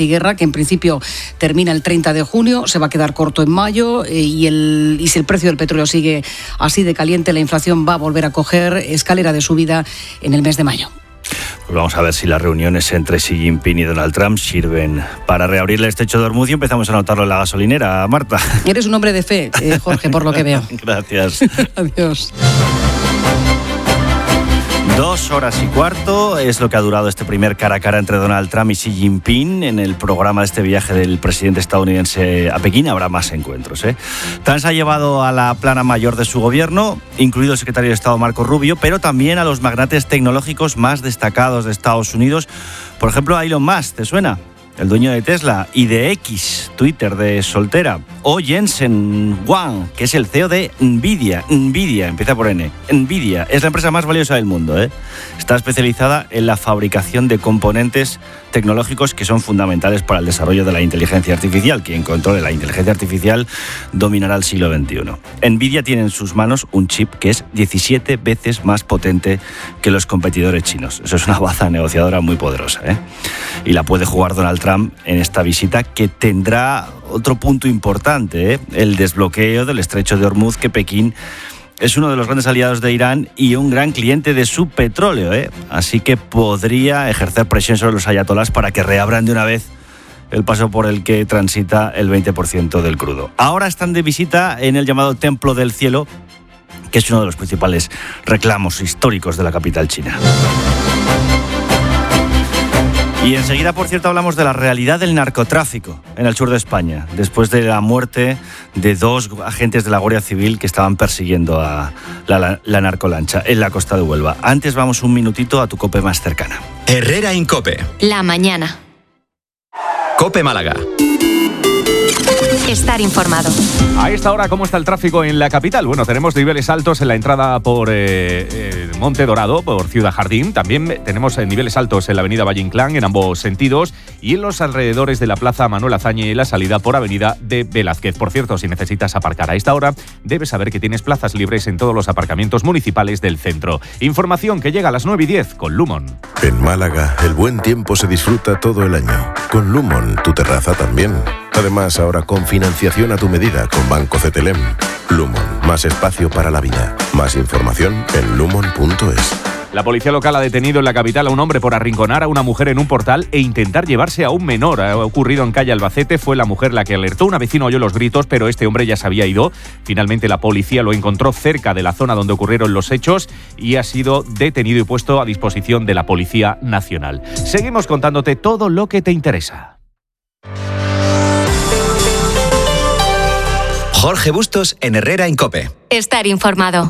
Ortiguerra, que en principio termina el 30 de junio, se va a quedar corto en mayo y si el precio del petróleo sigue así de caliente, la inflación va a volver a coger escalera de subida en el mes de mayo. Pues vamos a ver si las reuniones entre Xi Jinping y Donald Trump sirven para reabrir el estrecho de Hormuz y empezamos a notarlo en la gasolinera, Marta. Eres un hombre de fe, Jorge, por lo que veo. Gracias. Adiós. 2 horas y cuarto es lo que ha durado este primer cara a cara entre Donald Trump y Xi Jinping. En el programa de este viaje del presidente estadounidense a Pekín habrá más encuentros. Trump se ha llevado a la plana mayor de su gobierno, incluido el secretario de Estado Marco Rubio, pero también a los magnates tecnológicos más destacados de Estados Unidos. Por ejemplo, a Elon Musk, ¿te suena? El dueño de Tesla y de X, Twitter de soltera, o Jensen Huang, que es el CEO de Nvidia. Nvidia, empieza por N. Nvidia es la empresa más valiosa del mundo. Está especializada en la fabricación de componentes tecnológicos que son fundamentales para el desarrollo de la inteligencia artificial. Quien controle la inteligencia artificial dominará el siglo XXI. Nvidia tiene en sus manos un chip que es 17 veces más potente que los competidores chinos. Eso es una baza negociadora muy poderosa. Y la puede jugar Donald Trump en esta visita, que tendrá otro punto importante, el desbloqueo del estrecho de Hormuz, que Pekín es uno de los grandes aliados de Irán y un gran cliente de su petróleo. Así que podría ejercer presión sobre los ayatolás para que reabran de una vez el paso por el que transita el 20% del crudo. Ahora están de visita en el llamado Templo del Cielo, que es uno de los principales reclamos históricos de la capital china. Y enseguida, por cierto, hablamos de la realidad del narcotráfico en el sur de España, después de la muerte de 2 agentes de la Guardia Civil que estaban persiguiendo a la narcolancha en la costa de Huelva. Antes vamos un minutito a tu COPE más cercana. Herrera Incope. La mañana. COPE Málaga. Estar informado. A esta hora, ¿cómo está el tráfico en la capital? Bueno, tenemos niveles altos en la entrada por Monte Dorado, por Ciudad Jardín. También tenemos niveles altos en la avenida Valle Inclán, en ambos sentidos, y en los alrededores de la plaza Manuel Azaña y la salida por avenida de Velázquez. Por cierto, si necesitas aparcar a esta hora, debes saber que tienes plazas libres en todos los aparcamientos municipales del centro. Información que llega a las 9:10 con Lumon. En Málaga, el buen tiempo se disfruta todo el año. Con Lumon, tu terraza también. Además, ahora con financiación a tu medida con Banco CTLM. Lumon, más espacio para la vida. Más información en lumon.es. La policía local ha detenido en la capital a un hombre por arrinconar a una mujer en un portal e intentar llevarse a un menor. Ha ocurrido en calle Albacete. Fue la mujer la que alertó. Una vecina oyó los gritos, pero este hombre ya se había ido. Finalmente la policía lo encontró cerca de la zona donde ocurrieron los hechos y ha sido detenido y puesto a disposición de la Policía Nacional. Seguimos contándote todo lo que te interesa. Jorge Bustos en Herrera Incope. Estar informado.